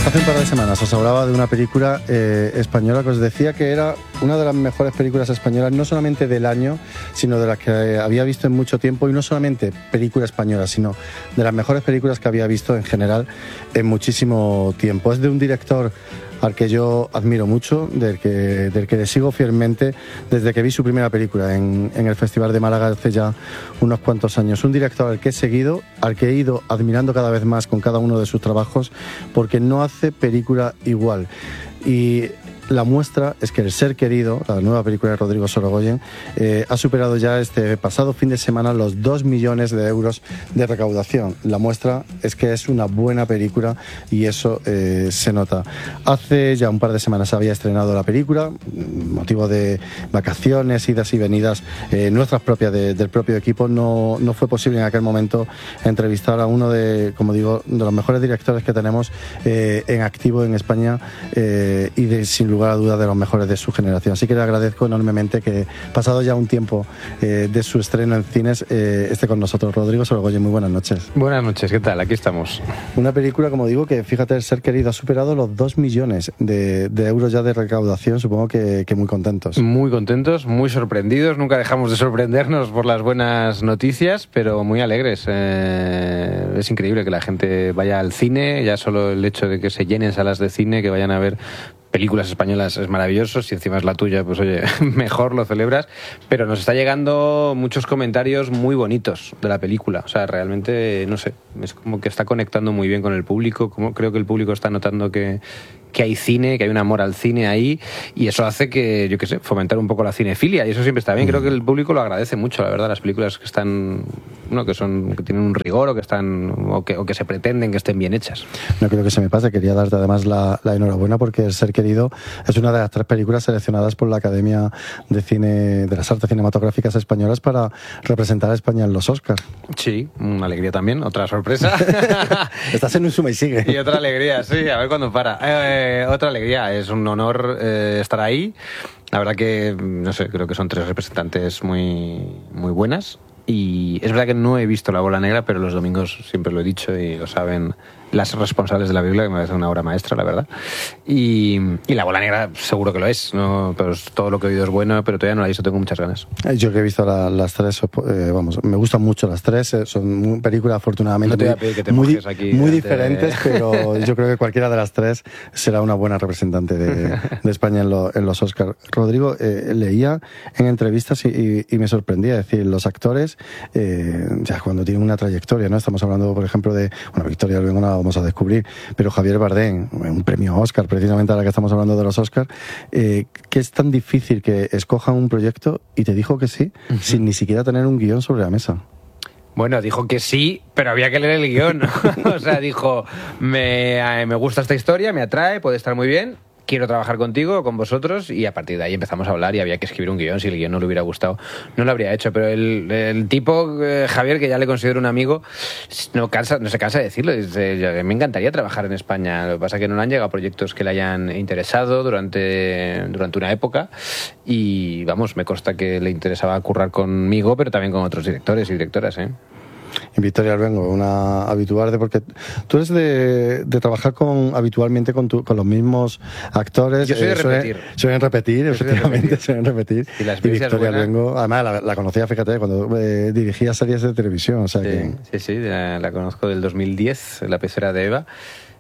Hace un par de semanas os hablaba de una película española que os decía que era una de las mejores películas españolas, no solamente del año, sino de las que había visto en mucho tiempo, y no solamente película española, sino de las mejores películas que había visto en general en muchísimo tiempo. Es de un director al que yo admiro mucho, del que le sigo fielmente desde que vi su primera película en el Festival de Málaga hace ya unos cuantos años. Un director al que he seguido, al que he ido admirando cada vez más con cada uno de sus trabajos, porque no hace película igual. Y la muestra es que El ser querido, la nueva película de Rodrigo Sorogoyen, ha superado ya este pasado fin de semana los 2 millones de euros de recaudación. La muestra es que es una buena película y eso se nota. Hace ya un par de semanas había estrenado la película, motivo de vacaciones, idas y venidas nuestras propias del propio equipo. No fue posible en aquel momento entrevistar a uno de, como digo, de los mejores directores que tenemos en activo en España y sin lugar a dudas de los mejores de su generación. Así que le agradezco enormemente que, pasado ya un tiempo de su estreno en cines, esté con nosotros. Rodrigo Sorogoyen, muy buenas noches. Buenas noches, ¿qué tal? Aquí estamos. Una película, como digo, que fíjate, El ser querido ha superado los 2 millones de euros ya de recaudación. Supongo que muy contentos. Muy contentos, muy sorprendidos. Nunca dejamos de sorprendernos por las buenas noticias, pero muy alegres. Es increíble que la gente vaya al cine, ya solo el hecho de que se llenen salas de cine, que vayan a ver películas españolas es maravilloso. Si encima es la tuya, pues oye, mejor lo celebras. Pero nos está llegando muchos comentarios muy bonitos de la película. O sea, realmente, no sé, es como que está conectando muy bien con el público. Creo que el público está notando que hay cine, que hay un amor al cine ahí, y eso hace que, yo qué sé, fomentar un poco la cinefilia, y eso siempre está bien. Creo que el público lo agradece mucho, la verdad, las películas que están, que tienen un rigor o que se pretenden que estén bien hechas. No creo que se me pase, quería darte además la enhorabuena, porque El ser querido es una de las 3 películas seleccionadas por la Academia de Cine de las Artes Cinematográficas Españolas para representar a España en los Oscars. Sí, una alegría también, otra sorpresa. Estás en un suma y sigue. Y otra alegría, sí, a ver cuándo para. Otra alegría, es un honor estar ahí. La verdad que, no sé, creo que son 3 representantes muy, muy buenas. Y es verdad que no he visto La bola negra, pero los domingos siempre lo he dicho y lo saben las responsables de la Biblia, que me parece una obra maestra, la verdad. Y La bola negra seguro que lo es, ¿no? Pero todo lo que he oído es bueno, pero todavía no la he visto, tengo muchas ganas. Yo que he visto las 3, vamos, me gustan mucho las 3, son películas afortunadamente no te voy a pedir que te mojes aquí muy diferentes, pero yo creo que cualquiera de las 3 será una buena representante de España en los Oscars. Rodrigo, leía en entrevistas y me sorprendía, es decir, los actores, ya cuando tienen una trayectoria, ¿no? Estamos hablando, por ejemplo, de Victoria Luengo, no la vamos a descubrir, pero Javier Bardem, un premio Oscar, precisamente ahora que estamos hablando de los Oscars, que es tan difícil que escojan un proyecto y te dijo que sí, sin ni siquiera tener un guión sobre la mesa. Bueno, dijo que sí, pero había que leer el guión. O sea, dijo, me gusta esta historia, me atrae, puede estar muy bien, quiero trabajar contigo, con vosotros, y a partir de ahí empezamos a hablar y había que escribir un guión. Si el guión no le hubiera gustado, no lo habría hecho. Pero el tipo, Javier, que ya le considero un amigo, no se cansa de decirlo. Dice, me encantaría trabajar en España. Lo que pasa es que no le han llegado proyectos que le hayan interesado durante una época, y vamos, me consta que le interesaba currar conmigo, pero también con otros directores y directoras, En Victoria Luengo, una habitual porque tú eres de trabajar habitualmente con los mismos actores. Yo soy de repetir. Suelen repetir, efectivamente, suelen repetir. Y Victoria Luengo, además la conocía, fíjate, cuando dirigía series de televisión. O sea sí, la conozco del 2010, La pecera de Eva.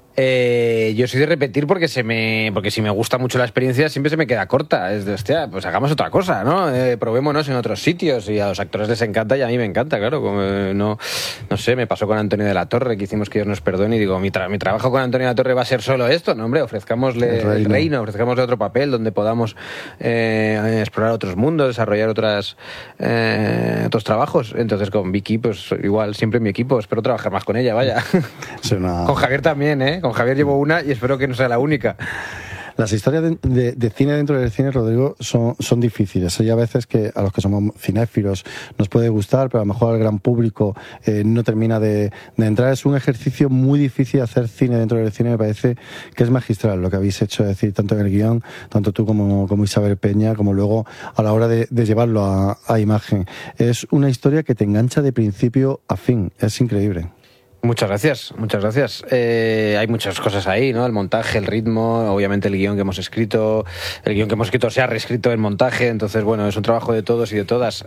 Yo soy de repetir porque si me gusta mucho la experiencia siempre se me queda corta. Es de, hostia, pues hagamos otra cosa, ¿no? Probémonos en otros sitios, y a los actores les encanta y a mí me encanta, claro. No sé, me pasó con Antonio de la Torre, que hicimos Que Dios nos perdone, y digo, mi trabajo con Antonio de la Torre va a ser solo esto. No, hombre, ofrezcámosle el reino, ofrezcámosle otro papel donde podamos explorar otros mundos, desarrollar otros trabajos. Entonces con Vicky, pues igual, siempre mi equipo, espero trabajar más con ella, vaya. Con Javier también, Con Javier llevo una y espero que no sea la única. Las historias de cine dentro del cine, Rodrigo, son difíciles. Hay a veces que a los que somos cinéfilos nos puede gustar, pero a lo mejor al gran público no termina de entrar. Es un ejercicio muy difícil hacer cine dentro del cine. Me parece que es magistral lo que habéis hecho, es decir, tanto en el guión, tanto tú como Isabel Peña, como luego a la hora de llevarlo a imagen. Es una historia que te engancha de principio a fin. Es increíble. Muchas gracias, muchas gracias. Hay muchas cosas ahí, ¿no? El montaje, el ritmo, obviamente el guión que hemos escrito. El guión que hemos escrito se ha reescrito en montaje, entonces, bueno, es un trabajo de todos y de todas.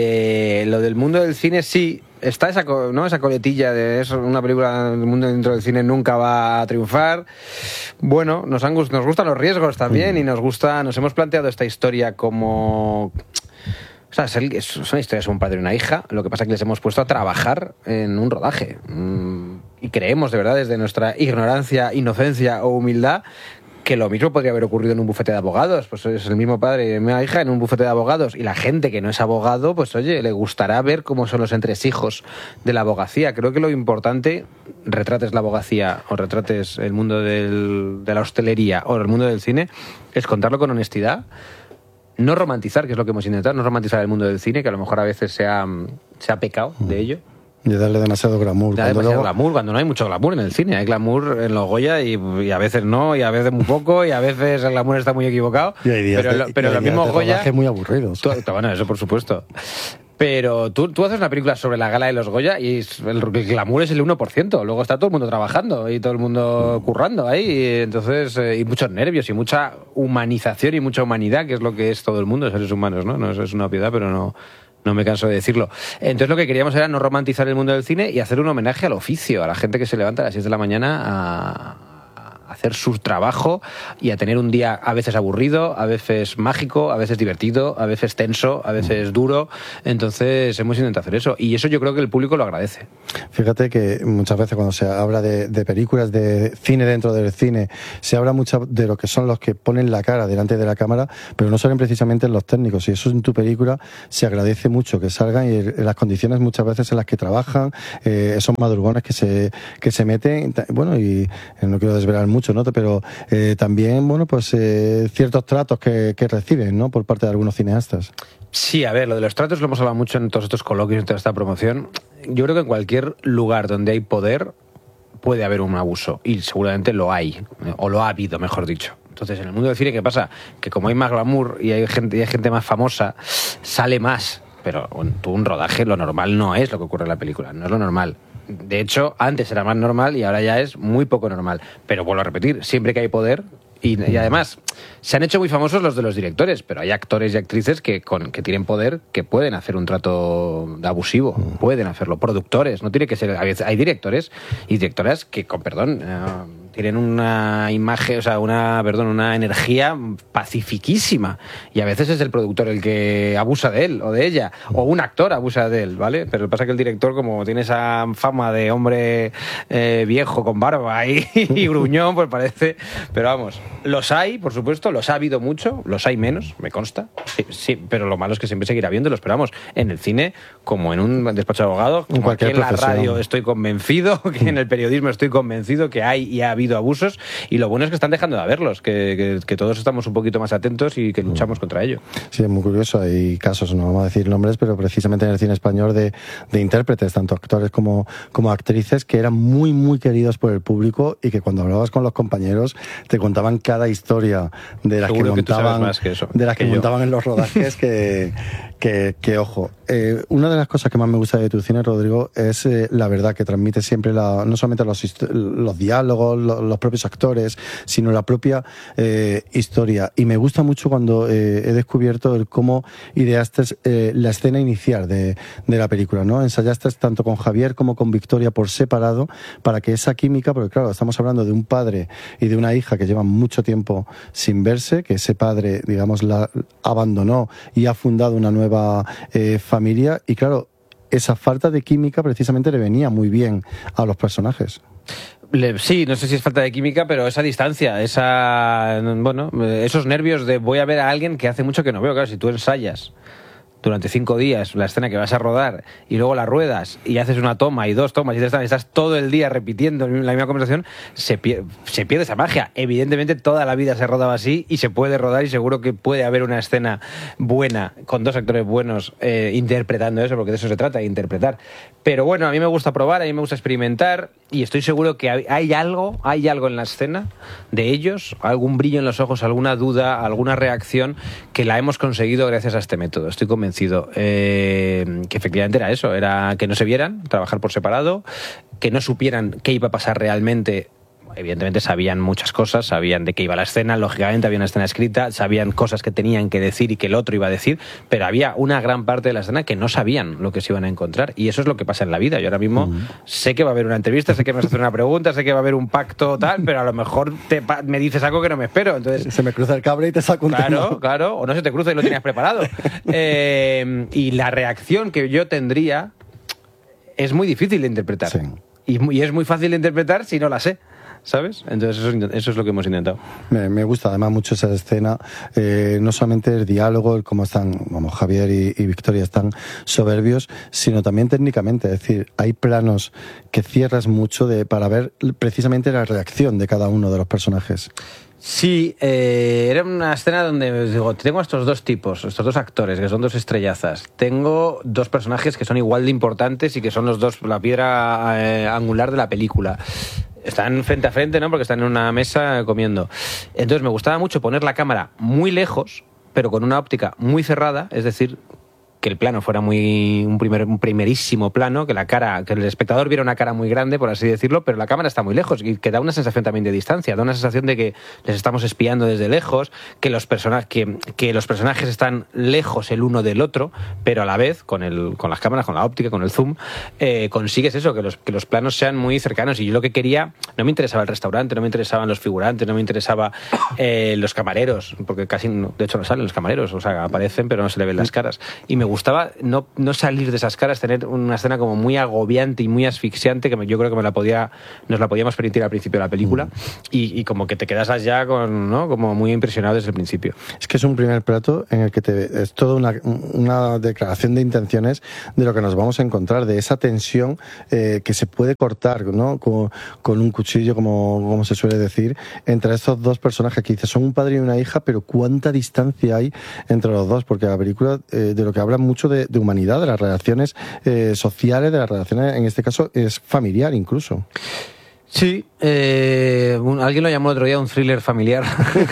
Lo del mundo del cine, sí, está esa coletilla de eso, una película del mundo dentro del cine nunca va a triunfar. Bueno, nos gustan los riesgos también y nos hemos planteado esta historia como... O sea, son historias de un padre y una hija, lo que pasa es que les hemos puesto a trabajar en un rodaje. Y creemos, de verdad, desde nuestra ignorancia, inocencia o humildad, que lo mismo podría haber ocurrido en un bufete de abogados. Pues es el mismo padre y una hija en un bufete de abogados. Y la gente que no es abogado, pues oye, le gustará ver cómo son los entresijos de la abogacía. Creo que lo importante, retrates la abogacía o retrates el mundo de la hostelería o el mundo del cine, es contarlo con honestidad. No romantizar, que es lo que hemos intentado, no romantizar el mundo del cine, que a lo mejor a veces se ha pecado de ello. Y darle demasiado glamour. Glamour, cuando no hay mucho glamour en el cine. Hay glamour en los Goya y a veces no, y a veces muy poco, y a veces el glamour está muy equivocado. Y hay días pero los mismos Goya... muy aburridos. Bueno, eso por supuesto. Pero tú haces una película sobre la gala de los Goya y el glamour es el 1%. Luego está todo el mundo trabajando y todo el mundo currando ahí. Y entonces, y muchos nervios y mucha humanización y mucha humanidad, que es lo que es todo el mundo, seres humanos, ¿no? No es una piedad, pero no me canso de decirlo. Entonces lo que queríamos era no romantizar el mundo del cine y hacer un homenaje al oficio, a la gente que se levanta a las 6 de la mañana a hacer su trabajo y a tener un día a veces aburrido, a veces mágico, a veces divertido, a veces tenso, a veces duro. Entonces hemos intentado hacer eso y eso yo creo que el público lo agradece. Fíjate que muchas veces cuando se habla de películas, de cine dentro del cine, se habla mucho de lo que son los que ponen la cara delante de la cámara, pero no salen precisamente los técnicos, y eso en tu película se agradece mucho, que salgan y en las condiciones muchas veces en las que trabajan, esos madrugones que se meten, bueno, y no quiero desvelar mucho, ¿no? Pero también, bueno, pues ciertos tratos que reciben, ¿no? Por parte de algunos cineastas. Sí, a ver, lo de los tratos lo hemos hablado mucho en todos estos coloquios, en toda esta promoción. Yo creo que en cualquier lugar donde hay poder puede haber un abuso, y seguramente lo hay, o lo ha habido, mejor dicho. Entonces, en el mundo del cine, ¿qué pasa? Que como hay más glamour y hay gente más famosa, sale más. Pero un rodaje, lo normal no es lo que ocurre en la película, no es lo normal. De hecho, antes era más normal y ahora ya es muy poco normal. Pero vuelvo a repetir, siempre que hay poder... Y además, se han hecho muy famosos los de los directores, pero hay actores y actrices que tienen poder, que pueden hacer un trato abusivo, pueden hacerlo. Productores, no tiene que ser... Hay directores y directoras que, con perdón, tienen una imagen, o sea, una energía pacifiquísima. Y a veces es el productor el que abusa de él o de ella, o un actor abusa de él, ¿vale? Pero lo que pasa es que el director, como tiene esa fama de hombre viejo con barba y gruñón, pues parece... Pero vamos... Los hay, por supuesto, los ha habido mucho, los hay menos, me consta, sí, pero lo malo es que siempre seguirá habiéndolos. Pero vamos, en el cine, como en un despacho de abogados, como aquí en la radio estoy convencido, que en el periodismo estoy convencido que hay y ha habido abusos, y lo bueno es que están dejando de haberlos, que todos estamos un poquito más atentos y que luchamos contra ello. Sí, es muy curioso, hay casos, no vamos a decir nombres, pero precisamente en el cine español de intérpretes, tanto actores como actrices, que eran muy, muy queridos por el público y que cuando hablabas con los compañeros te contaban cada historia de las Seguro que montaban, montaban en los rodajes que ojo. Una de las cosas que más me gusta de tu cine, Rodrigo, es la verdad que transmite siempre no solamente los diálogos, los propios actores, sino la propia historia. Y me gusta mucho cuando he descubierto cómo ideaste la escena inicial de la película, ¿no? Ensayaste tanto con Javier como con Victoria por separado para que esa química, porque claro, estamos hablando de un padre y de una hija que llevan mucho tiempo sin verse, que ese padre, digamos, la abandonó y ha fundado una nueva familia, y claro, esa falta de química precisamente le venía muy bien a los personajes. Sí, no sé si es falta de química, pero esa distancia, esos nervios de voy a ver a alguien que hace mucho que no veo. Claro, si tú ensayas durante 5 días la escena que vas a rodar y luego la ruedas y haces una toma y 2 tomas y 3 tomas y estás todo el día repitiendo la misma conversación, se pierde esa magia. Evidentemente toda la vida se rodaba así y se puede rodar, y seguro que puede haber una escena buena con 2 actores buenos interpretando eso, porque de eso se trata, de interpretar. Pero bueno, a mí me gusta probar, a mí me gusta experimentar, y estoy seguro que hay algo en la escena de ellos, algún brillo en los ojos, alguna duda, alguna reacción, que la hemos conseguido gracias a este método. Estoy convencido convencido. Que efectivamente era eso, era que no se vieran, trabajar por separado, que no supieran qué iba a pasar realmente. Evidentemente sabían muchas cosas, sabían de qué iba la escena, lógicamente había una escena escrita, sabían cosas que tenían que decir y que el otro iba a decir, pero había una gran parte de la escena que no sabían lo que se iban a encontrar, y eso es lo que pasa en la vida. Yo ahora mismo sé que va a haber una entrevista, sé que me vas a hacer una pregunta, sé que va a haber un pacto tal, pero a lo mejor me dices algo que no me espero. Entonces, se me cruza el cable y te saco un tema. Claro, o no se te cruza y lo tenías preparado. Y la reacción que yo tendría es muy difícil de interpretar. Sí. Y es muy fácil de interpretar si no la sé, ¿sabes? Entonces eso es lo que hemos intentado. Me gusta además mucho esa escena, no solamente el diálogo, el cómo están, vamos, Javier y Victoria están soberbios, sino también técnicamente, es decir, hay planos que cierras mucho para ver precisamente la reacción de cada uno de los personajes. Sí, era una escena donde digo, tengo a estos dos tipos, estos dos actores, que son dos estrellazas. Tengo dos personajes que son igual de importantes y que son los dos, la piedra angular de la película. Están frente a frente, ¿no? Porque están en una mesa comiendo. Entonces me gustaba mucho poner la cámara muy lejos, pero con una óptica muy cerrada, es decir, que el plano fuera un primerísimo plano, que el espectador viera una cara muy grande, por así decirlo, pero la cámara está muy lejos y que da una sensación también de distancia, da una sensación de que les estamos espiando desde lejos, que los personajes están lejos el uno del otro, pero a la vez, con las cámaras, con la óptica, con el zoom, consigues eso, que los planos sean muy cercanos. Y yo lo que quería, no me interesaba el restaurante, no me interesaban los figurantes, no me interesaba los camareros, porque casi, de hecho no salen los camareros, o sea, aparecen pero no se le ven las caras. Y me gustaba no salir de esas caras, tener una escena como muy agobiante y muy asfixiante, que yo creo que nos la podíamos permitir al principio de la película, y como que te quedas ya como muy impresionado desde el principio. Es que es un primer plato en el que es toda una declaración de intenciones de lo que nos vamos a encontrar, de esa tensión que se puede cortar, ¿no? con un cuchillo, como se suele decir, entre estos dos personajes que dices, son un padre y una hija, pero cuánta distancia hay entre los dos, porque la película de lo que habla mucho de humanidad, de las relaciones sociales, de las relaciones, en este caso, es familiar incluso. Sí, alguien lo llamó el otro día un thriller familiar.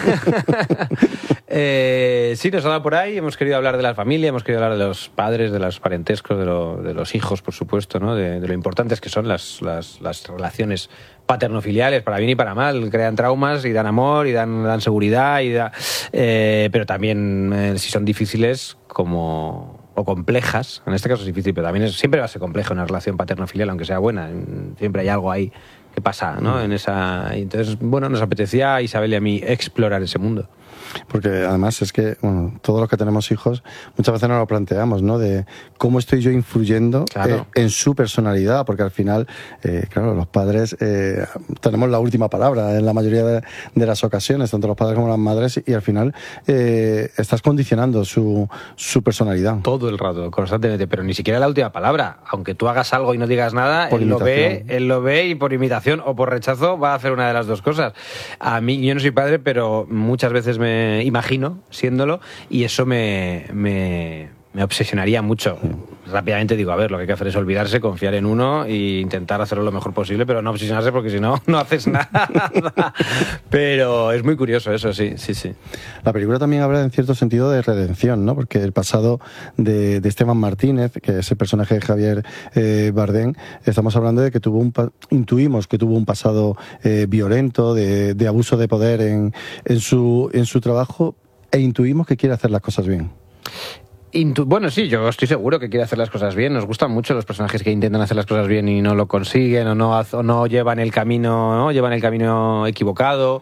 Sí, nos ha dado por ahí, hemos querido hablar de la familia, hemos querido hablar de los padres, de los parentescos, de los hijos, por supuesto, ¿no? De lo importantes que son las relaciones paternofiliales, para bien y para mal. Crean traumas y dan amor y dan seguridad, pero también si son difíciles o complejas, en este caso es difícil, pero también siempre va a ser compleja una relación paterno-filial, aunque sea buena, siempre hay algo ahí que pasa, ¿no? Entonces, bueno, nos apetecía a Isabel y a mí explorar ese mundo. Porque además es que, bueno, todos los que tenemos hijos muchas veces nos lo planteamos, ¿no? De cómo estoy yo influyendo en su personalidad, porque al final, claro, los padres tenemos la última palabra en la mayoría de las ocasiones, tanto los padres como las madres, y al final estás condicionando su personalidad. Todo el rato, constantemente, pero ni siquiera la última palabra. Aunque tú hagas algo y no digas nada, él lo ve y por imitación o por rechazo va a hacer una de las dos cosas. A mí, yo no soy padre, pero muchas veces me imagino siéndolo, y eso me obsesionaría mucho. Rápidamente digo, a ver, lo que hay que hacer es olvidarse, confiar en uno e intentar hacerlo lo mejor posible, pero no obsesionarse, porque si no, no haces nada. Pero es muy curioso eso, sí. La película también habla en cierto sentido de redención, ¿no? Porque el pasado de Esteban Martínez, que es el personaje de Javier Bardem, estamos hablando de que intuimos que tuvo un pasado violento, de abuso de poder en su trabajo, e intuimos que quiere hacer las cosas bien. Bueno, sí, yo estoy seguro que quiere hacer las cosas bien. Nos gustan mucho los personajes que intentan hacer las cosas bien y no lo consiguen, o no llevan el camino, equivocado.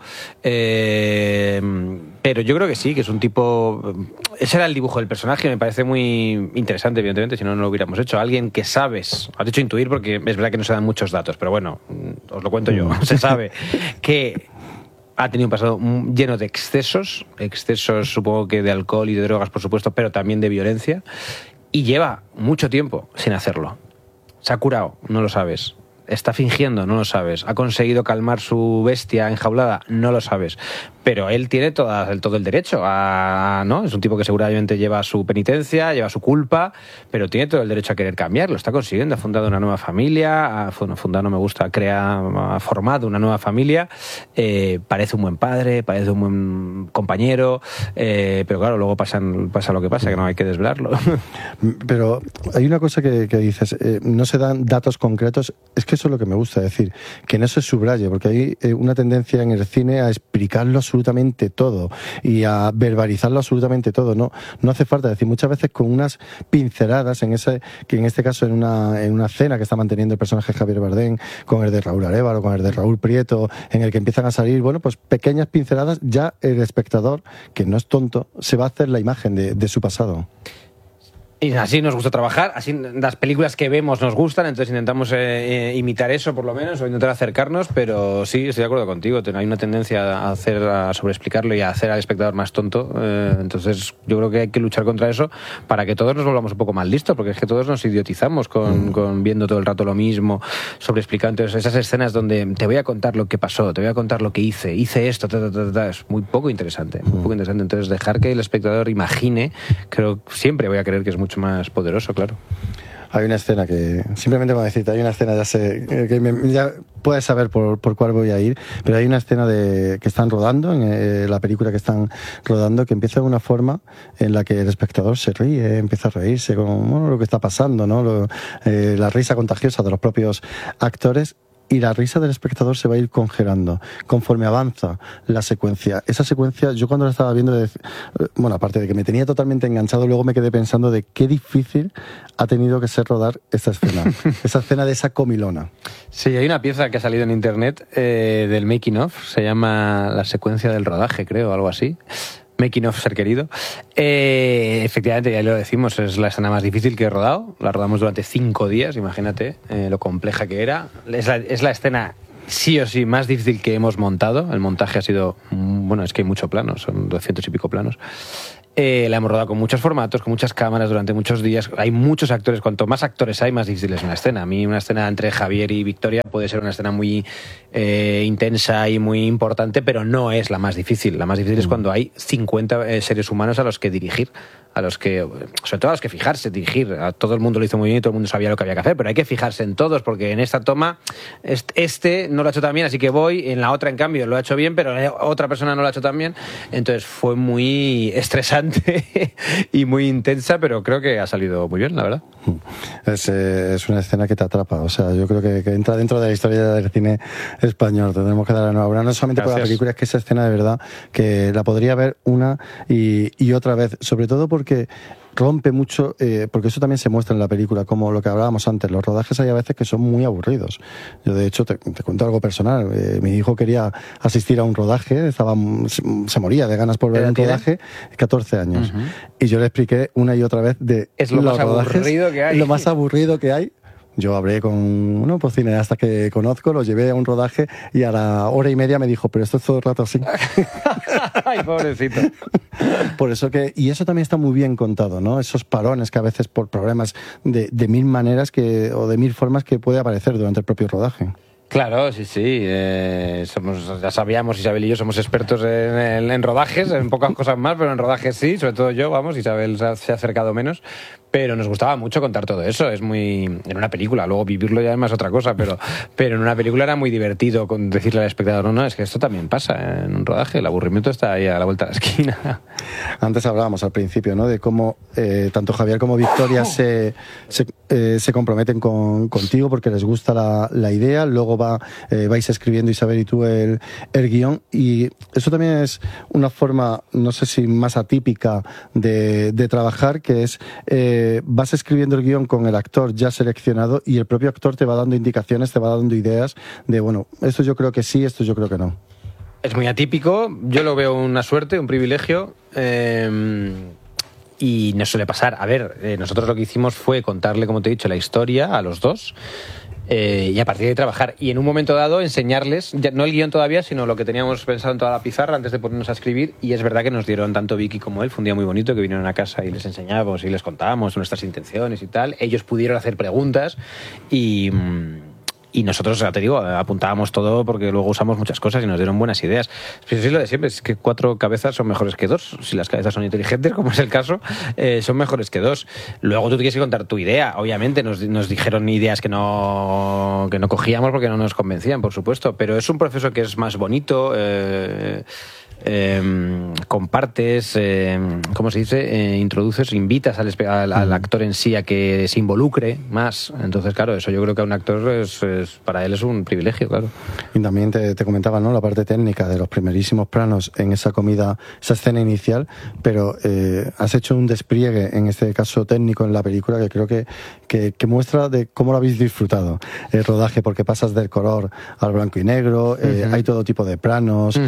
Pero yo creo que sí, que es un tipo. Ese era el dibujo del personaje, me parece muy interesante, evidentemente, si no lo hubiéramos hecho. Alguien que sabes, has dicho intuir porque es verdad que no se dan muchos datos, pero bueno, os lo cuento yo. Se sabe que ha tenido un pasado lleno de excesos, supongo que de alcohol y de drogas, por supuesto, pero también de violencia, y lleva mucho tiempo sin hacerlo. Se ha curado, no lo sabes, ¿Está fingiendo? No lo sabes. ¿Ha conseguido calmar su bestia enjaulada? No lo sabes. Pero él tiene todo el derecho ¿no? Es un tipo que seguramente lleva su penitencia, lleva su culpa, pero tiene todo el derecho a querer cambiar. Lo está consiguiendo. Ha fundado una nueva familia. No me gusta. Ha formado una nueva familia. Parece un buen padre, parece un buen compañero. Pero claro, luego pasa lo que pasa, que no hay que desvelarlo. Pero hay una cosa que dices, no se dan datos concretos. Es que eso es lo que me gusta decir, que no se subraye, porque hay una tendencia en el cine a explicarlo absolutamente todo y a verbalizarlo absolutamente todo. No hace falta decir, muchas veces con unas pinceladas, que en este caso en una cena que está manteniendo el personaje Javier Bardem con el de Raúl Arévalo, con el de Raúl Prieto, en el que empiezan a salir, pues pequeñas pinceladas, ya el espectador, que no es tonto, se va a hacer la imagen de su pasado. Y así nos gusta trabajar, así las películas que vemos nos gustan, entonces intentamos imitar eso por lo menos, o intentar acercarnos, pero sí, estoy de acuerdo contigo, hay una tendencia a sobreexplicarlo y a hacer al espectador más tonto, entonces yo creo que hay que luchar contra eso para que todos nos volvamos un poco más listos, porque es que todos nos idiotizamos con viendo todo el rato lo mismo, sobreexplicando. Entonces esas escenas donde te voy a contar lo que pasó, te voy a contar lo que hice esto, es muy poco interesante, entonces dejar que el espectador imagine, creo, siempre voy a creer que es mucho más poderoso, claro. Hay una escena que, simplemente con decirte, hay una escena, ya sé, ya puedes saber por cuál voy a ir, pero hay una escena que están rodando, en la película que están rodando, que empieza de una forma en la que el espectador se ríe, empieza a reírse con lo que está pasando, ¿no? La risa contagiosa de los propios actores. Y la risa del espectador se va a ir congelando conforme avanza la secuencia. Esa secuencia, yo cuando la estaba viendo, aparte de que me tenía totalmente enganchado, luego me quedé pensando de qué difícil ha tenido que ser rodar esta escena. Esa escena de esa comilona. Sí, hay una pieza que ha salido en internet del making of, se llama La secuencia del rodaje, creo, algo así. Making of, ser querido. Efectivamente, ya lo decimos, es la escena más difícil que he rodado. La rodamos durante 5 días, imagínate lo compleja que era. Es la escena sí o sí más difícil que hemos montado. El montaje ha sido, es que hay mucho plano, son 200 y pico planos. La hemos rodado con muchos formatos, con muchas cámaras durante muchos días. Hay muchos actores. Cuanto más actores hay, más difícil es una escena. A mí una escena entre Javier y Victoria puede ser una escena muy intensa y muy importante, pero no es la más difícil. La más difícil es cuando hay 50 seres humanos a los que dirigir, sobre todo a los que fijarse, dirigir. A todo el mundo lo hizo muy bien y todo el mundo sabía lo que había que hacer, pero hay que fijarse en todos, porque en esta toma no lo ha hecho tan bien, así que voy. En la otra, en cambio, lo ha hecho bien, pero otra persona no lo ha hecho tan bien. Entonces fue muy estresante y muy intensa, pero creo que ha salido muy bien, la verdad. Es una escena que te atrapa, o sea, yo creo que entra dentro de la historia del cine español. Tenemos que dar la enhorabuena, no solamente por la película, es que esa escena de verdad que la podría ver una y otra vez, sobre todo porque rompe mucho, porque eso también se muestra en la película, como lo que hablábamos antes, los rodajes hay a veces que son muy aburridos. Yo de hecho te cuento algo personal, mi hijo quería asistir a un rodaje, se moría de ganas por ver un rodaje, 14 años, y yo le expliqué una y otra vez de es lo más aburrido que hay. Lo más aburrido que hay. Yo hablé con cineastas que conozco, los llevé a un rodaje y a la hora y media me dijo, pero esto es todo el rato así. Ay, pobrecito. Por eso y eso también está muy bien contado, ¿no? Esos parones que a veces por problemas de 1000 maneras o de 1000 formas que puede aparecer durante el propio rodaje. Claro, sí. Ya sabíamos, Isabel y yo somos expertos en rodajes, en pocas cosas más, pero en rodajes sí, sobre todo yo, Isabel se ha acercado menos, pero nos gustaba mucho contar todo eso, en una película, luego vivirlo ya es más otra cosa, pero en una película era muy divertido decirle al espectador, no, es que esto también pasa en un rodaje, el aburrimiento está ahí a la vuelta de la esquina. Antes hablábamos al principio, ¿no?, de cómo tanto Javier como Victoria se comprometen contigo porque les gusta la idea, luego vais escribiendo Isabel y tú el guión, y eso también es una forma, no sé si más atípica de trabajar, que es vas escribiendo el guión con el actor ya seleccionado y el propio actor te va dando indicaciones, te va dando ideas de, esto yo creo que sí, esto yo creo que no. Es muy atípico, yo lo veo una suerte, un privilegio, y no suele pasar. A ver, nosotros lo que hicimos fue contarle, como te he dicho, la historia a los dos, y a partir de ahí trabajar. Y en un momento dado enseñarles, ya, no el guión todavía, sino lo que teníamos pensado en toda la pizarra antes de ponernos a escribir. Y es verdad que nos dieron, tanto Vicky como él, fue un día muy bonito, que vinieron a casa y les enseñábamos y les contábamos nuestras intenciones y tal. Ellos pudieron hacer preguntas y Y nosotros, ya te digo, apuntábamos todo porque luego usamos muchas cosas y nos dieron buenas ideas. Pero sí, lo de siempre, es que 4 cabezas son mejores que 2. Si las cabezas son inteligentes, como es el caso, son mejores que 2. Luego tú tienes que contar tu idea. Obviamente nos dijeron ideas que no cogíamos porque no nos convencían, por supuesto. Pero es un proceso que es más bonito. Compartes, ¿cómo se dice? Introduces, invitas al actor en sí a que se involucre más. Entonces, claro, eso yo creo que a un actor para él es un privilegio, claro. Y también te comentaba, ¿no?, la parte técnica de los primerísimos planos en esa comida, esa escena inicial, pero has hecho un despliegue, en este caso técnico, en la película que creo que muestra de cómo lo habéis disfrutado el rodaje, porque pasas del color al blanco y negro, hay todo tipo de planos,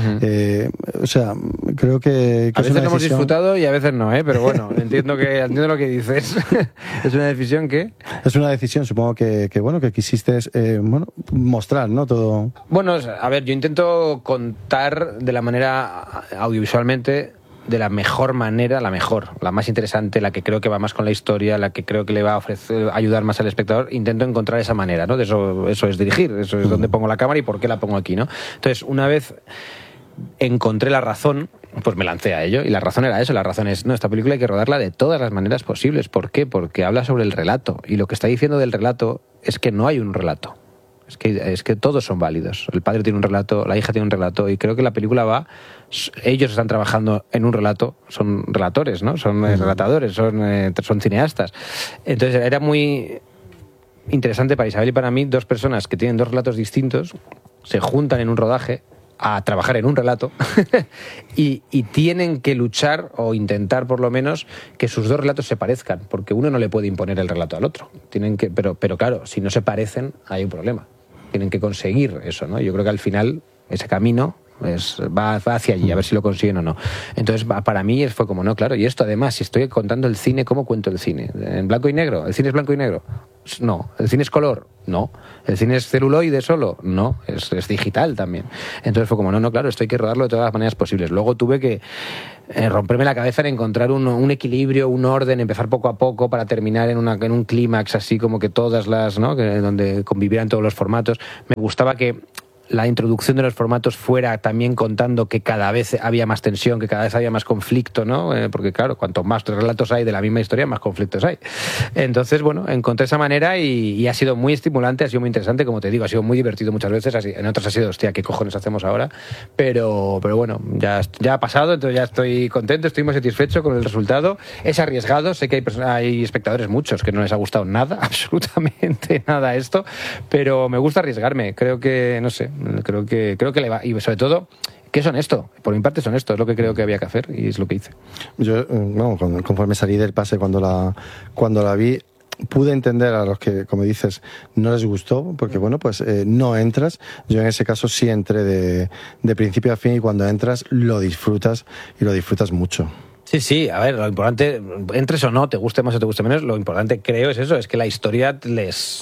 o sea, creo que a veces lo hemos disfrutado y a veces no, pero bueno, entiendo lo que dices. ¿Es una decisión qué? Es una decisión, supongo que quisiste mostrar, ¿no?, todo. Bueno, a ver, yo intento contar de la manera audiovisualmente de la mejor manera, la más interesante, la que creo que va más con la historia, la que creo que le va a ayudar más al espectador. Intento encontrar esa manera, ¿no? De eso es dirigir, eso es donde pongo la cámara y por qué la pongo aquí, ¿no? Entonces, una vez encontré la razón, pues me lancé a ello, y la razón era eso. La razón es, no, esta película hay que rodarla de todas las maneras posibles. ¿Por qué? Porque habla sobre el relato, y lo que está diciendo del relato es que no hay un relato, es que todos son válidos. El padre tiene un relato, la hija tiene un relato, y creo que la película ellos están trabajando en un relato, son relatores, ¿no? Son relatadores, son cineastas. Entonces era muy interesante para Isabel y para mí, 2 personas que tienen 2 relatos distintos, se juntan en un rodaje a trabajar en un relato y tienen que luchar o intentar, por lo menos, que sus 2 relatos se parezcan, porque uno no le puede imponer el relato al otro. Pero claro, si no se parecen, hay un problema. Tienen que conseguir eso, ¿no? Yo creo que al final ese camino va hacia allí, a ver si lo consiguen o no. Entonces, para mí fue como, no, claro, y esto además, si estoy contando el cine, ¿cómo cuento el cine? ¿En blanco y negro? ¿El cine es blanco y negro? No. ¿El cine es color? No. ¿El cine es celuloide solo? No. Es digital también. Entonces fue como, no, claro, esto hay que rodarlo de todas las maneras posibles. Luego tuve que romperme la cabeza en encontrar un equilibrio, un orden, empezar poco a poco para terminar en un clímax así como que todas las, ¿no?, donde convivieran todos los formatos. Me gustaba que la introducción de los formatos fuera también contando que cada vez había más tensión, que cada vez había más conflicto, ¿no? Porque claro, cuanto más relatos hay de la misma historia, más conflictos hay. Entonces, bueno, encontré esa manera y ha sido muy estimulante, ha sido muy interesante, como te digo, ha sido muy divertido muchas veces, en otras ha sido, hostia, ¿qué cojones hacemos ahora? Pero bueno, ya ha pasado, entonces ya estoy contento, estoy muy satisfecho con el resultado. Es arriesgado, sé que hay espectadores, muchos, que no les ha gustado nada, absolutamente nada esto, pero me gusta arriesgarme, creo que, no sé, creo que le va, y sobre todo que es honesto, por mi parte es honesto, es lo que creo que había que hacer y es lo que hice. Yo, conforme salí del pase, cuando la vi, pude entender a los que, como dices, no les gustó, porque no entras. Yo en ese caso sí entré de principio a fin, y cuando entras lo disfrutas, y lo disfrutas mucho. Sí, a ver, lo importante, entres o no, te guste más o te guste menos, lo importante creo es eso, es que la historia les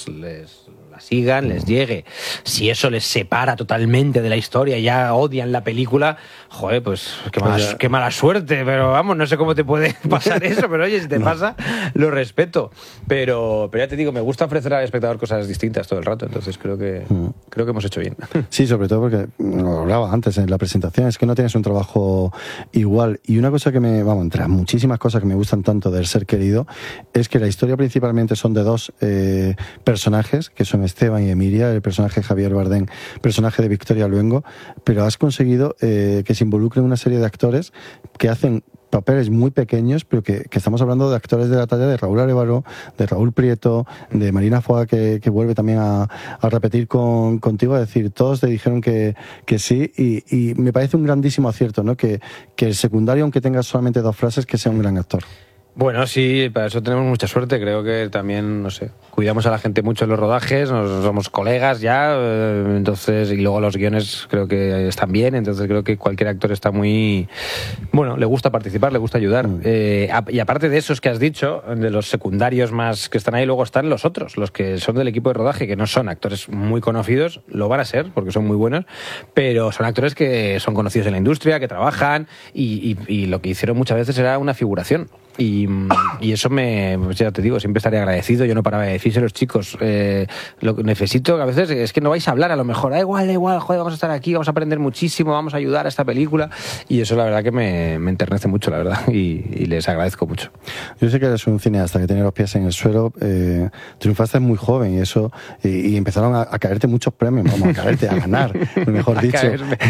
sigan, les llegue. Si eso les separa totalmente de la historia y ya odian la película, joder, pues qué mala suerte, pero vamos, no sé cómo te puede pasar eso, pero oye, si te pasa, lo respeto. Pero ya te digo, me gusta ofrecer al espectador cosas distintas todo el rato, entonces creo que hemos hecho bien. Sí, sobre todo porque, lo hablaba antes en la presentación, es que no tienes un trabajo igual. Y una cosa que entre las muchísimas cosas que me gustan tanto del Ser Querido, es que la historia principalmente son de 2 personajes, que son Esteban y Emilia, el personaje de Javier Bardem, personaje de Victoria Luengo, pero has conseguido que se involucren una serie de actores que hacen papeles muy pequeños, pero que estamos hablando de actores de la talla de Raúl Arévalo, de Raúl Prieto, de Marina Foa, que vuelve también a repetir contigo, a decir, todos te dijeron que sí, y me parece un grandísimo acierto, ¿no? Que el secundario, aunque tenga solamente 2 frases, que sea un gran actor. Bueno, sí, para eso tenemos mucha suerte. Creo que también, no sé, cuidamos a la gente mucho en los rodajes, somos colegas ya, entonces, y luego los guiones creo que están bien, entonces creo que cualquier actor está muy... Bueno, le gusta participar, le gusta ayudar. Y aparte de esos que has dicho, de los secundarios más que están ahí, luego están los otros, los que son del equipo de rodaje, que no son actores muy conocidos, lo van a ser, porque son muy buenos, pero son actores que son conocidos en la industria, que trabajan, y lo que hicieron muchas veces era una figuración. Y eso pues ya te digo, siempre estaré agradecido. Yo no paraba de decirse a los chicos, lo que necesito, a veces es que no vais a hablar, a lo mejor, da igual, joder, vamos a estar aquí, vamos a aprender muchísimo, vamos a ayudar a esta película. Y eso la verdad que me enternece mucho, la verdad, y les agradezco mucho. Yo sé que eres un cineasta que tiene los pies en el suelo, triunfaste muy joven y eso, y empezaron a caerte muchos premios, a ganar, mejor dicho,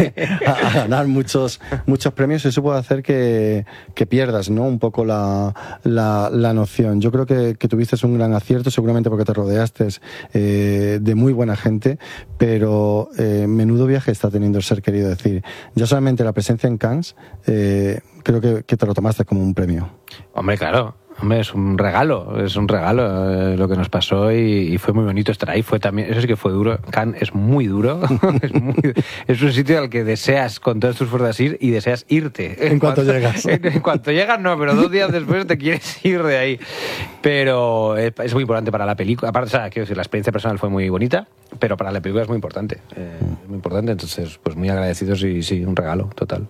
a ganar muchos premios, y eso puede hacer que pierdas, ¿no?, un poco la noción. Yo creo que tuviste un gran acierto, seguramente porque te rodeaste de muy buena gente, pero menudo viaje está teniendo el ser querido. Decir, ya solamente la presencia en Cannes, creo que te lo tomaste como un premio. Hombre, claro. Hombre, es un regalo lo que nos pasó, y fue muy bonito estar ahí. Fue también, eso sí que fue duro. Cannes es muy duro. Es un sitio al que deseas con todas tus fuerzas ir y deseas irte. En cuanto llegas. En cuanto llegas no, pero 2 días después te quieres ir de ahí. Pero es muy importante para la película. Aparte, o sea, quiero decir, la experiencia personal fue muy bonita, pero para la película es muy importante. Es muy importante, entonces, pues muy agradecidos y sí, un regalo total.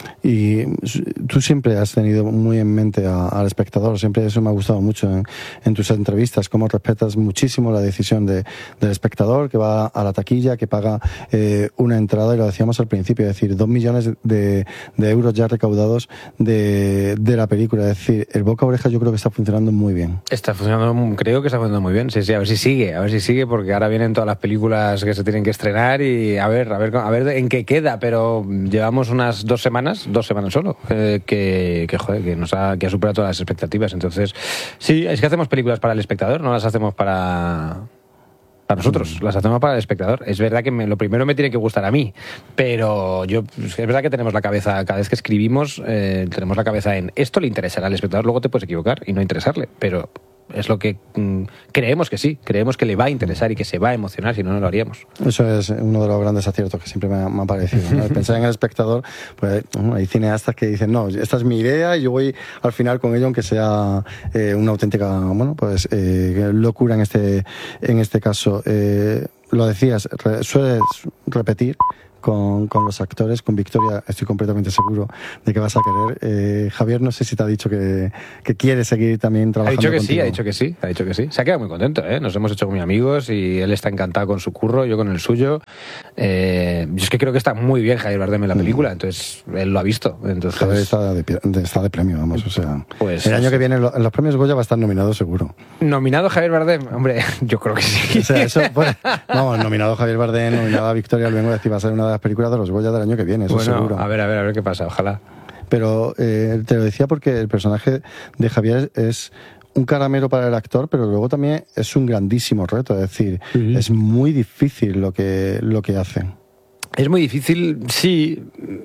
Y tú siempre has tenido muy en mente al espectador, siempre eso me ha gustado mucho en tus entrevistas, cómo respetas muchísimo la decisión del espectador que va a la taquilla, que paga una entrada, y lo decíamos al principio, es decir, 2 millones de euros ya recaudados de la película. Es decir, el boca a oreja yo creo que está funcionando muy bien. Creo que está funcionando muy bien, sí, a ver si sigue, porque ahora vienen todas las películas que se tienen que estrenar, y a ver en qué queda, pero llevamos unas 2 semanas solo, que ha superado todas las expectativas. Entonces, sí, es que hacemos películas para el espectador, no las hacemos para nosotros, las hacemos para el espectador. Es verdad que lo primero me tiene que gustar a mí, pero es verdad que tenemos la cabeza, cada vez que escribimos, tenemos la cabeza en esto le interesará al espectador. Luego te puedes equivocar y no interesarle, pero es lo que creemos que sí, creemos que le va a interesar y que se va a emocionar, si no, no lo haríamos. Eso es uno de los grandes aciertos que siempre me ha parecido, ¿no? Pensar en el espectador, pues hay cineastas que dicen, no, esta es mi idea y yo voy al final con ello, aunque sea una auténtica, locura en este caso. Lo decías, sueles repetir con los actores. Con Victoria estoy completamente seguro de que vas a querer. Javier, no sé si te ha dicho que quiere seguir también trabajando contigo. Ha dicho que sí. Se ha quedado muy contento, ¿eh? Nos hemos hecho muy amigos y él está encantado con su curro, yo con el suyo. Yo es que creo que está muy bien Javier Bardem en la película, entonces él lo ha visto. Entonces, Javier está de premio, vamos, o sea, pues, el año que viene en los premios Goya va a estar nominado seguro. ¿Nominado Javier Bardem? Hombre, yo creo que sí. O sea, eso, pues, vamos, nominado Javier Bardem, nominada Victoria Luengo, va a ser una de las películas de los Goya del año que viene, eso bueno, seguro. A ver qué pasa, ojalá. Pero te lo decía porque el personaje de Javier es un caramelo para el actor, pero luego también es un grandísimo reto, es decir, es muy difícil lo que hace. Es muy difícil, sí.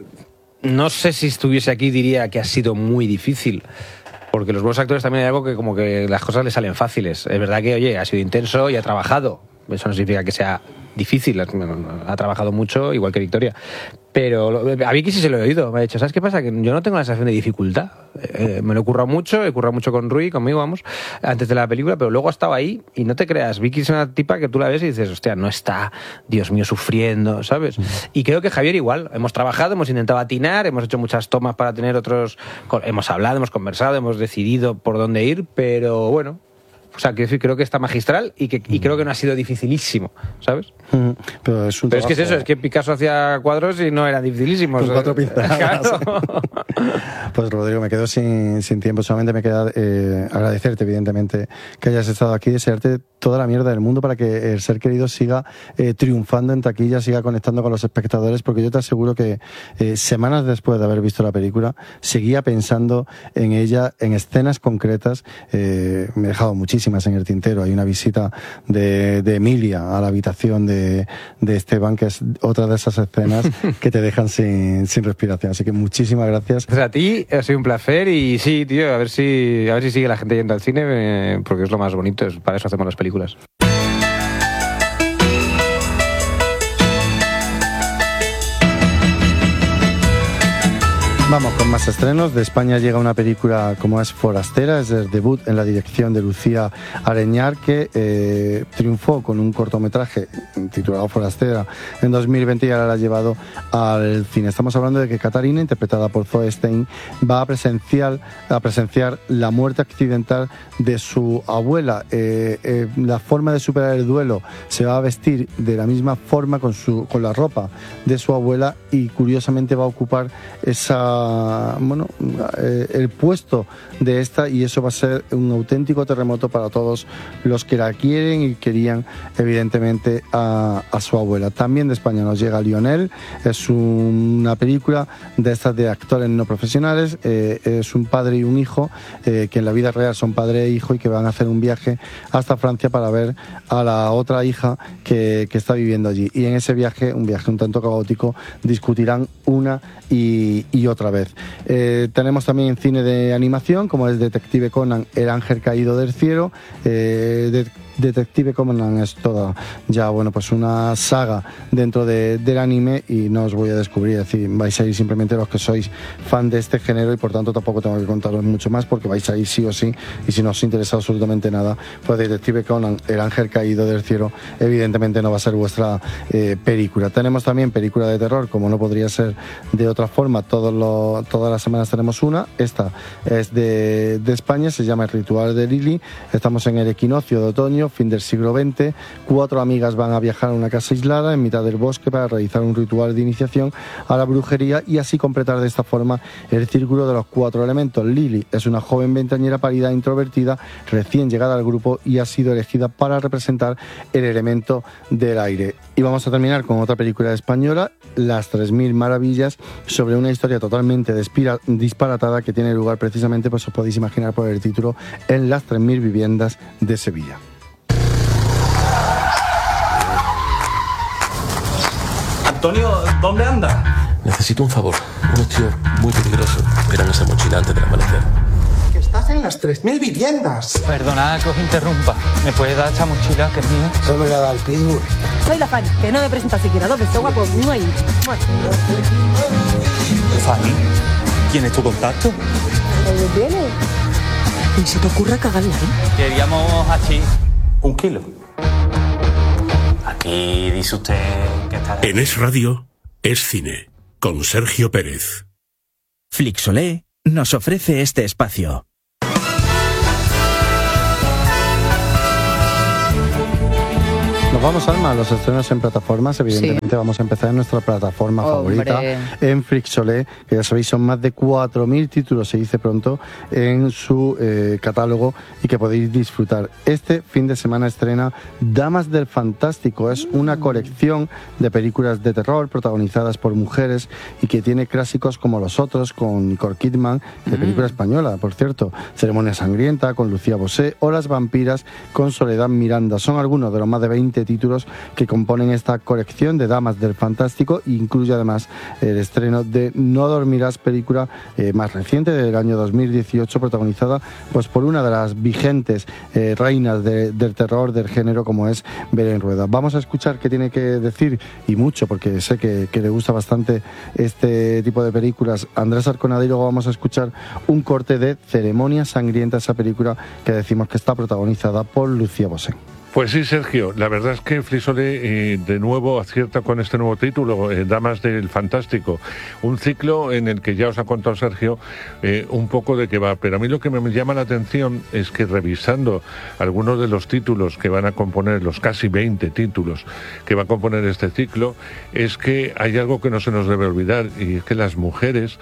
No sé si estuviese aquí diría que ha sido muy difícil, porque los buenos actores también hay algo que como que las cosas les salen fáciles. Es verdad que, oye, ha sido intenso y ha trabajado. Eso no significa que sea difícil, ha trabajado mucho, igual que Victoria. Pero a Vicky sí se lo he oído, me ha dicho, ¿sabes qué pasa? Que yo no tengo la sensación de dificultad. Me lo he currado mucho con Rui, conmigo, vamos, antes de la película, pero luego ha estado ahí y no te creas, Vicky es una tipa que tú la ves y dices, hostia, no está, Dios mío, sufriendo, ¿sabes? Y creo que Javier igual, hemos trabajado, hemos intentado atinar, hemos hecho muchas tomas para tener otros, hemos hablado, hemos conversado, hemos decidido por dónde ir, pero bueno, o sea, creo que está magistral y creo que no ha sido dificilísimo, ¿sabes? Pero es que es eso, es que Picasso hacía cuadros y no eran dificilísimos. Con 4 pinceladas. Claro. Pues Rodrigo, me quedo sin tiempo, solamente me queda agradecerte evidentemente que hayas estado aquí, desearte toda la mierda del mundo para que el ser querido siga triunfando en taquilla, siga conectando con los espectadores, porque yo te aseguro que semanas después de haber visto la película seguía pensando en ella, en escenas concretas. Me he dejado muchísimas en el tintero. Hay una visita de Emilia a la habitación de Esteban, que es otra de esas escenas que te dejan sin respiración. Así que muchísimas gracias. Pues a ti, ha sido un placer y sí, tío, a ver si sigue la gente yendo al cine, porque es lo más bonito, para eso hacemos las películas. Vamos con más estrenos. De España llega una película como es Forastera, es el debut en la dirección de Lucía Areñar, que triunfó con un cortometraje titulado Forastera en 2020 y ahora la ha llevado al cine. Estamos hablando de que Catarina, interpretada por Zoe Stein, va a presenciar la muerte accidental de su abuela. La forma de superar el duelo: se va a vestir de la misma forma con la ropa de su abuela y curiosamente va a ocupar el puesto de esta, y eso va a ser un auténtico terremoto para todos los que la quieren y querían evidentemente a su abuela. También de España nos llega Lionel, es una película de estas de actores no profesionales, es un padre y un hijo que en la vida real son padre e hijo y que van a hacer un viaje hasta Francia para ver a la otra hija que está viviendo allí, y en ese viaje, un viaje un tanto caótico, discutirán una y otra vez. Tenemos también en cine de animación, como es Detective Conan, El ángel caído del cielo. Detective Conan es toda ya, pues una saga dentro del anime, y no os voy a descubrir, es decir, vais a ir simplemente los que sois fan de este género, y por tanto tampoco tengo que contaros mucho más porque vais a ir sí o sí, y si no os interesa absolutamente nada, pues Detective Conan, El ángel caído del cielo, evidentemente no va a ser vuestra película. Tenemos también película de terror, como no podría ser de otra forma, todas las semanas tenemos una. Esta es de España, se llama El ritual de Lily. Estamos en el equinoccio de otoño, fin del siglo XX. 4 amigas van a viajar a una casa aislada en mitad del bosque para realizar un ritual de iniciación a la brujería y así completar de esta forma el círculo de los 4 elementos. Lily es una joven veinteañera pálida e introvertida, recién llegada al grupo, y ha sido elegida para representar el elemento del aire. Y vamos a terminar con otra película española, Las 3000 maravillas, sobre una historia totalmente disparatada que tiene lugar precisamente, pues os podéis imaginar por el título, en las 3000 viviendas de Sevilla. Antonio, ¿dónde anda? Necesito un favor. Unos tíos muy peligrosos eran esa mochila antes del amanecer. Que estás en las 3000 viviendas. Perdona que os interrumpa. ¿Me puedes dar esta mochila que es mía? Eso me la da el Pitbull. Soy la Fanny, que no me presenta siquiera. ¿Dónde está guapo? No hay. Fanny, ¿quién es tu contacto? ¿Dónde viene? Ni se te ocurra cagarla, ¿eh? Queríamos así. 1 kilo. Aquí dice usted que está... En Es Radio, Es Cine, con Sergio Pérez. Flixolé nos ofrece este espacio. Nos vamos, Alma, a los estrenos en plataformas. Evidentemente sí. Vamos a empezar en nuestra plataforma favorita, en Flixolé, que ya sabéis son más de 4.000 títulos, se dice pronto, en su catálogo, y que podéis disfrutar. Este fin de semana estrena Damas del Fantástico. Es una colección de películas de terror protagonizadas por mujeres y que tiene clásicos como Los Otros, con Nicole Kidman, de película española, por cierto, Ceremonia Sangrienta, con Lucía Bosé, o Las Vampiras, con Soledad Miranda. Son algunos de los más de 20 títulos que componen esta colección de Damas del Fantástico, e incluye además el estreno de No dormirás, película más reciente del año 2018, protagonizada pues por una de las vigentes reinas del terror del género, como es Belén Rueda. Vamos a escuchar qué tiene que decir, y mucho, porque sé que le gusta bastante este tipo de películas, Andrés Arconada, y luego vamos a escuchar un corte de Ceremonia Sangrienta, esa película que decimos que está protagonizada por Lucía Bosé. Pues sí, Sergio, la verdad es que Flixolé de nuevo acierta con este nuevo título, Damas del Fantástico, un ciclo en el que ya os ha contado Sergio un poco de qué va, pero a mí lo que me llama la atención es que, revisando algunos de los títulos que van a componer, los casi 20 títulos que va a componer este ciclo, es que hay algo que no se nos debe olvidar, y es que las mujeres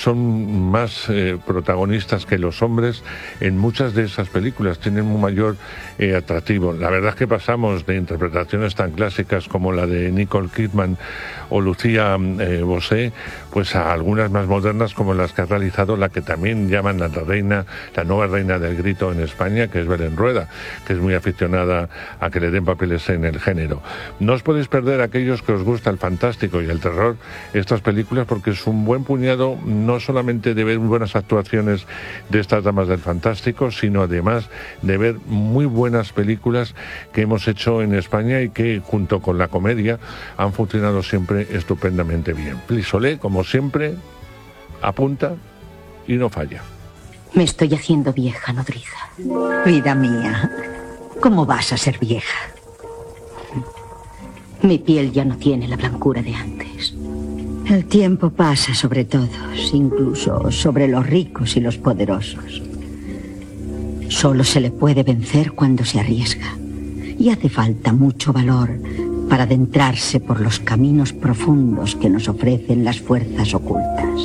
son más protagonistas que los hombres en muchas de esas películas, tienen un mayor atractivo. La verdad es que pasamos de interpretaciones tan clásicas como la de Nicole Kidman o Lucía Bosé, pues a algunas más modernas como las que ha realizado la que también llaman la nueva reina del grito en España, que es Belén Rueda, que es muy aficionada a que le den papeles en el género. No os podéis perder, aquellos que os gusta el fantástico y el terror, estas películas, porque es un buen puñado no solamente de ver buenas actuaciones de estas damas del fantástico, sino además de ver muy buenas películas que hemos hecho en España y que, junto con la comedia, han funcionado siempre estupendamente bien. Flixolé, como siempre, apunta y no falla. Me estoy haciendo vieja, nodriza. Vida mía, ¿cómo vas a ser vieja? Mi piel ya no tiene la blancura de antes. El tiempo pasa sobre todos, incluso sobre los ricos y los poderosos. Solo se le puede vencer cuando se arriesga. Y hace falta mucho valor para adentrarse por los caminos profundos que nos ofrecen las fuerzas ocultas.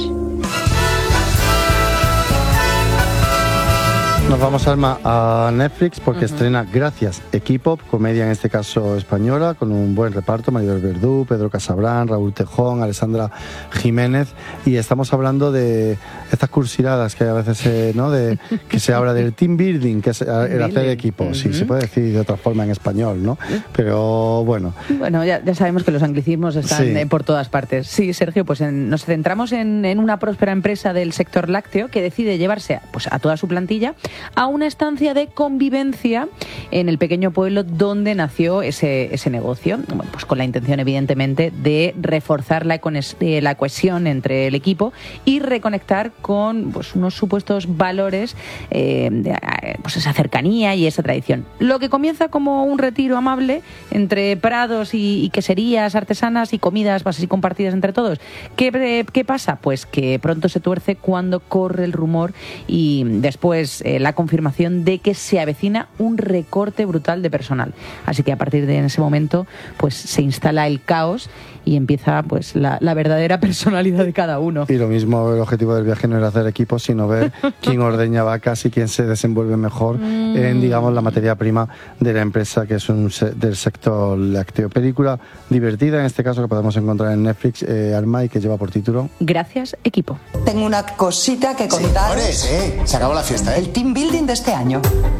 Nos vamos, Alma, a Netflix porque estrena Gracias, Equipo, comedia en este caso española, con un buen reparto: Maribel Verdú, Pedro Casabrán, Raúl Tejón, Alessandra Jiménez, y estamos hablando de estas cursiladas que a veces, ¿no?, de que se habla del team building, que es el hacer equipo. Sí, se puede decir de otra forma en español, ¿no? Pero bueno. Bueno, ya sabemos que los anglicismos están por todas partes. Sí, Sergio, pues nos centramos en una próspera empresa del sector lácteo que decide llevarse pues a toda su plantilla a una estancia de convivencia en el pequeño pueblo donde nació ese negocio, bueno, pues con la intención evidentemente de reforzar la cohesión entre el equipo y reconectar con pues unos supuestos valores, pues esa cercanía y esa tradición. Lo que comienza como un retiro amable entre prados y queserías artesanas y comidas así compartidas entre todos. ¿Qué pasa? Pues que pronto se tuerce cuando corre el rumor y después la confirmación de que se avecina un recorte brutal de personal. Así que a partir de ese momento pues se instala el caos y empieza pues la verdadera personalidad de cada uno. Y lo mismo, el objetivo del viaje no era hacer equipos, sino ver quién ordeña vacas y quién se desenvuelve mejor en, digamos, la materia prima de la empresa, que es del sector lácteo. Película divertida, en este caso, que podemos encontrar en Netflix, Alma, y que lleva por título Gracias, Equipo. Tengo una cosita que contaros. Señores, se acabó la fiesta, El team building de este año.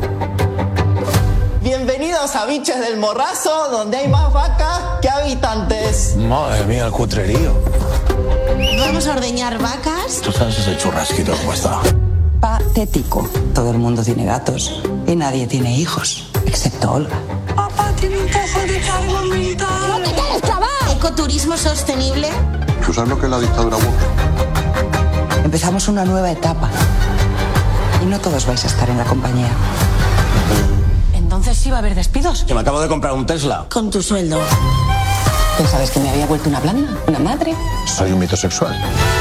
Bienvenidos a Biches del Morrazo, donde hay más vacas que habitantes. Madre mía, el cutrerío. Vamos a ordeñar vacas. ¿Tú sabes ese churrasquito cómo está? Patético. Todo el mundo tiene gatos y nadie tiene hijos, excepto Olga. Papá tiene un poco de carbonita. ¡No te quedes trabajo! Ecoturismo sostenible. ¿Tú sabes lo que es la dictadura woke? Empezamos una nueva etapa y no todos vais a estar en la compañía. Entonces sí va a haber despidos. Que me acabo de comprar un Tesla. Con tu sueldo. ¿Pensabas que me había vuelto una blanda? ¿Una madre? Soy un mito sexual.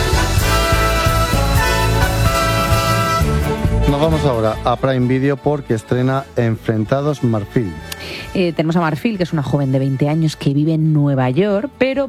Nos vamos ahora a Prime Video porque estrena Enfrentados Marfil. Tenemos a Marfil, que es una joven de 20 años que vive en Nueva York, pero